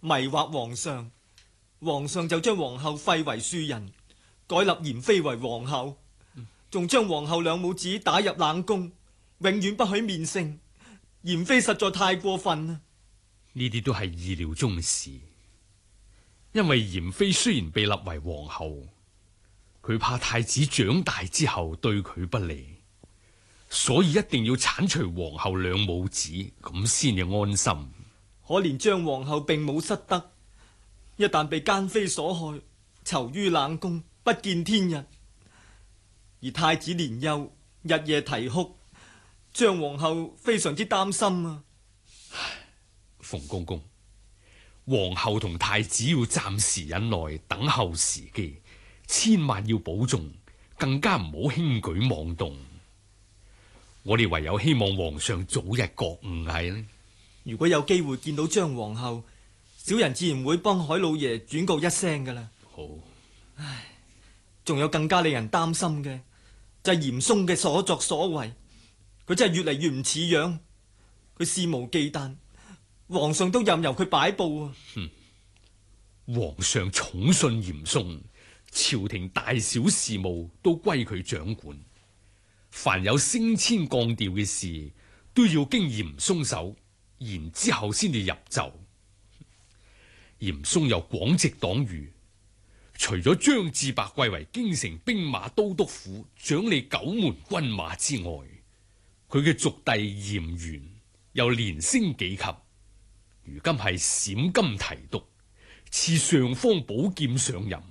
迷惑皇上，皇上就將皇后廢為庶人，改立嚴妃為皇后，仲將皇后兩母子打入冷宮，永遠不許面聖。嚴妃實在太過分啦！ 呢啲都係意料中事，因為嚴妃雖然被立為皇后，佢怕太子長大之後對佢不利，所以一定要鏟除皇后兩母子，咁先至安心。 可憐張皇后並冇失德，一旦被奸妃所害，囚於冷宮，不見天日。而太子年幼，日夜啼哭，張皇后非常之擔心啊！ 馮公公，皇后同太子要暫時忍耐，等候時機，千萬要保重，更加唔好輕舉妄動。我哋唯有希望皇上早日覺悟係呢。 如果有機會見到張皇后，小人自然會幫海老爺轉告一聲噶啦。 好。 唉，仲有更加令人擔心嘅，就係嚴嵩嘅所作所為，佢真係越嚟越唔似樣，佢肆無忌憚，皇上都任由佢擺布啊！ 皇上寵信嚴嵩，朝廷大小事務都歸佢掌管，凡有升遷降調嘅事，都要經嚴嵩手，然之後先至入奏。嚴嵩又廣植黨羽，除咗張志白貴為京城兵馬都督府，掌理九門軍馬之外，佢嘅族弟嚴元又連升幾級，如今係陝甘提督，賜上方寶劍上任。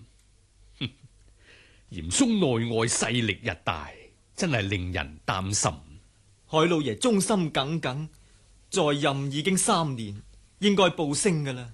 嚴嵩內外勢力日大，真係令人擔心。 海老爺忠心耿耿，在任已經3年，應該報升噶啦。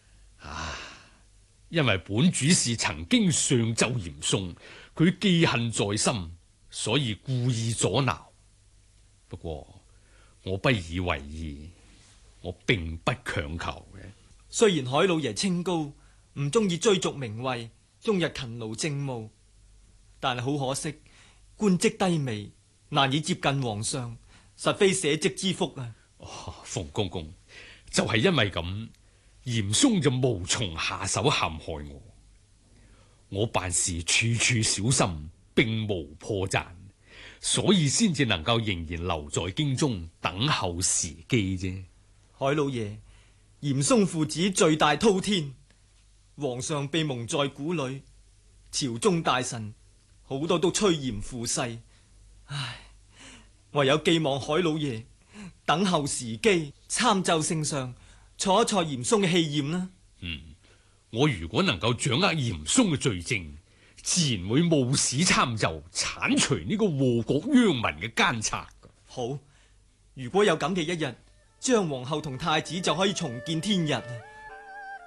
因為本主事曾經上奏嚴嵩，佢記恨在心，所以故意阻撓。不過我不以為意，我並不強求嘅。 雖然海老爺清高，唔中意追逐名位，終日勤勞政務，但係好可惜，官職低微，難以接近皇上，實非社稷之福啊！ 馮公公，就係因為咁，嚴嵩就無從下手陷害我。我辦事處處小心，並無破綻，所以先至能夠仍然留在京中等候時機啫。 海老爺，嚴嵩父子罪大滔天，皇上被蒙在鼓裏，朝中大臣好多都趨炎附勢，唉，唯有寄望海老爺等候時機，參奏聖上，挫一挫嚴嵩嘅氣焰啦。 我如果能夠掌握嚴嵩嘅罪證，自然會冒死參奏，鏟除呢個禍國殃民嘅奸賊。 好，如果有咁嘅一日，張皇后同太子就可以重見天日。